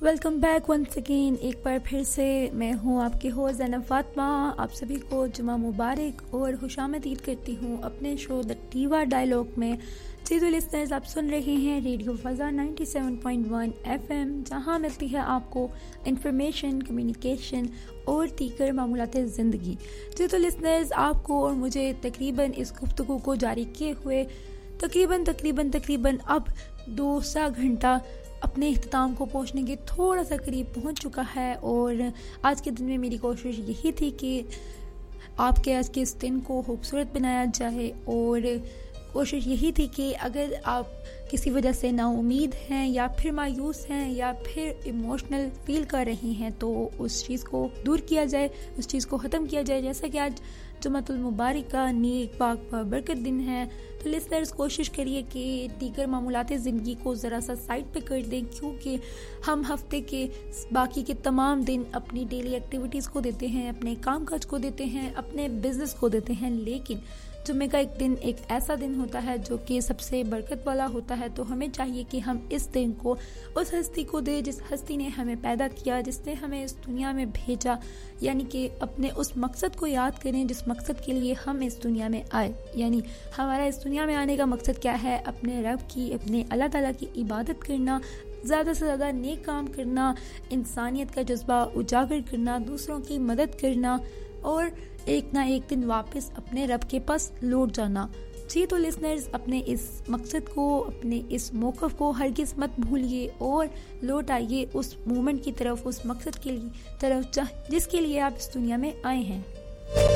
Welcome back once again. एक बार फिर से मैं हूँ आपकी होस्ट ज़ैनब फातिमा। आप सभी को जुमा मुबारक और खुशामदीद करती हूँ अपने शो द टीवा डायलॉग में। जी तो लिस्टर्स, आप सुन रहे हैं रेडियो फ़ज़ा 97.1 FM, जहाँ मिलती है आपको इंफॉर्मेशन, कम्युनिकेशन और दीगर मामूलात ज़िंदगी। जी तो लिस्टर्स, आपको और मुझे तकरीबन इस गुफ्तगू को जारी किए हुए तकरीबन अब दूसरा घंटा अपने इख्तिताम को पहुंचने के थोड़ा सा करीब पहुंच चुका है। और आज के दिन में मेरी कोशिश यही थी कि आपके आज के इस दिन को खूबसूरत बनाया जाए, और कोशिश यही थी कि अगर आप किसी वजह से नाउम्मीद हैं या फिर मायूस हैं या फिर इमोशनल फील कर रही हैं, तो उस चीज़ को दूर किया जाए, उस चीज़ को ख़त्म किया जाए। जैसा कि आज जुमातुल मुबारक का नेक पाक बरकत दिन है, तो लिस्टर्स कोशिश करिए कि दीगर मामूलात ज़िंदगी को ज़रा सा साइड पे कर दें, क्योंकि हम हफ्ते के बाकी के तमाम दिन अपनी डेली एक्टिविटीज़ को देते हैं, अपने काम काज को देते हैं, अपने बिजनेस को देते हैं। लेकिन जुम्मे का एक दिन एक ऐसा दिन होता है जो कि सबसे बरकत वाला होता है। तो हमें चाहिए कि हम इस दिन को उस हस्ती को दें जिस हस्ती ने हमें पैदा किया, जिसने हमें इस दुनिया में भेजा, यानी कि अपने उस मकसद को याद करें जिस मकसद के लिए हम इस दुनिया में आए। यानी हमारा इस दुनिया में आने का मकसद क्या है? अपने रब की, अपने अल्लाह ताला की इबादत करना, ज़्यादा से ज़्यादा नेक काम करना, इंसानियत का जज्बा उजागर करना, दूसरों की मदद करना और एक ना एक दिन वापस अपने रब के पास लौट जाना। जी तो लिसनर्स, अपने इस मकसद को, अपने इस मौक़िफ़ को हरगिज़ मत भूलिए और लौट आइए उस मोमेंट की तरफ, उस मकसद के लिए तरफ जिसके लिए आप इस दुनिया में आए हैं।